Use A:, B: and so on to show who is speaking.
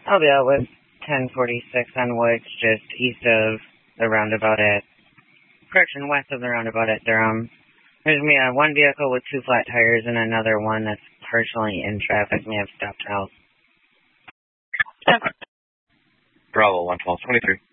A: I'll be out with 1046 on Woods, just east of the roundabout west of the roundabout at Durham. There's me one vehicle with 2 flat tires and another one that's partially in traffic may have stopped out.
B: Bravo, 11223.